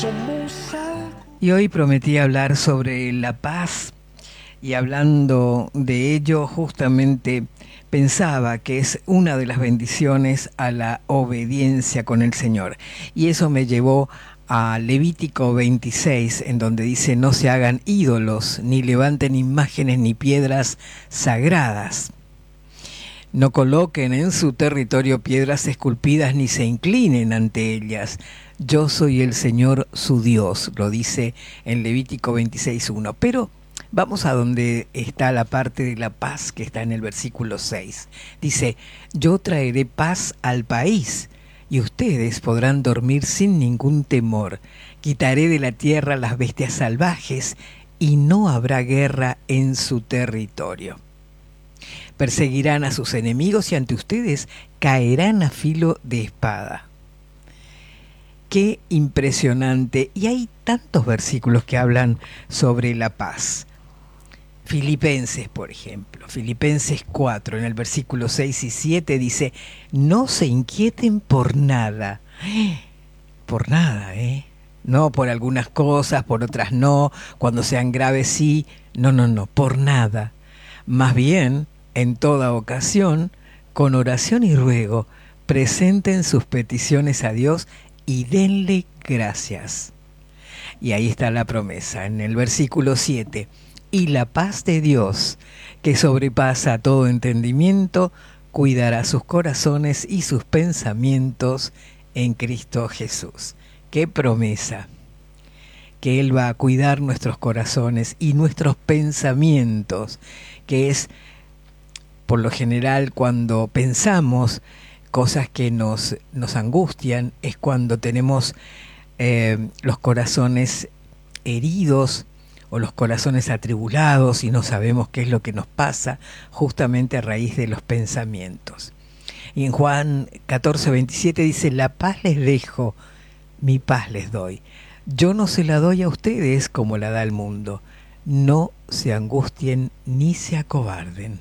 Y hoy prometí hablar sobre la paz, y hablando de ello justamente pensaba que es una de las bendiciones a la obediencia con el Señor. Y eso me llevó a Levítico 26, en donde dice: no se hagan ídolos, ni levanten imágenes ni piedras sagradas. No coloquen en su territorio piedras esculpidas ni se inclinen ante ellas. Yo soy el Señor su Dios, lo dice en Levítico 26:1. Pero vamos a donde está la parte de la paz que está en el versículo 6. Dice: yo traeré paz al país y ustedes podrán dormir sin ningún temor. Quitaré de la tierra las bestias salvajes y no habrá guerra en su territorio. Perseguirán a sus enemigos y ante ustedes caerán a filo de espada. Qué impresionante. Y hay tantos versículos que hablan sobre la paz. Filipenses, por ejemplo, Filipenses 4, en el versículo 6 y 7 dice: no se inquieten por nada. Por nada, no por algunas cosas, por otras no, cuando sean graves sí, no, por nada. Más bien, en toda ocasión, con oración y ruego, presenten sus peticiones a Dios y denle gracias. Y ahí está la promesa, en el versículo 7. Y la paz de Dios, que sobrepasa todo entendimiento, cuidará sus corazones y sus pensamientos en Cristo Jesús. ¡Qué promesa! Que Él va a cuidar nuestros corazones y nuestros pensamientos, que es, por lo general, cuando pensamos cosas que nos angustian, es cuando tenemos los corazones heridos o los corazones atribulados y no sabemos qué es lo que nos pasa, justamente a raíz de los pensamientos. Y en Juan 14:27 dice: la paz les dejo, mi paz les doy. Yo no se la doy a ustedes como la da el mundo. No se angustien ni se acobarden.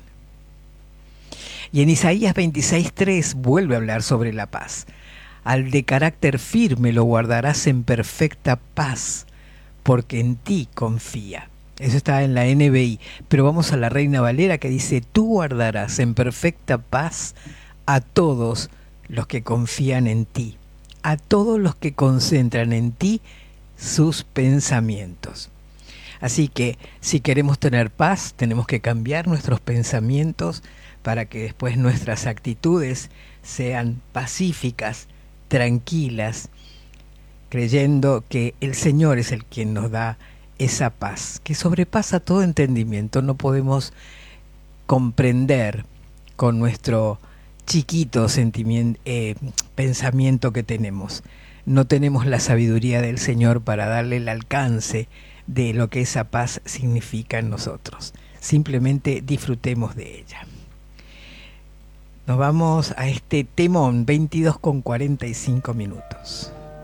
Y en Isaías 26:3 vuelve a hablar sobre la paz. Al de carácter firme lo guardarás en perfecta paz, porque en ti confía. Eso está en la NBI. Pero vamos a la Reina Valera, que dice: tú guardarás en perfecta paz a todos los que confían en ti, a todos los que concentran en ti sus pensamientos. Así que si queremos tener paz, tenemos que cambiar nuestros pensamientos para que después nuestras actitudes sean pacíficas, tranquilas, creyendo que el Señor es el quien nos da esa paz, que sobrepasa todo entendimiento. No podemos comprender con nuestro chiquito pensamiento que tenemos. No tenemos la sabiduría del Señor para darle el alcance de lo que esa paz significa en nosotros. Simplemente disfrutemos de ella. Nos vamos a este temón, 22:45.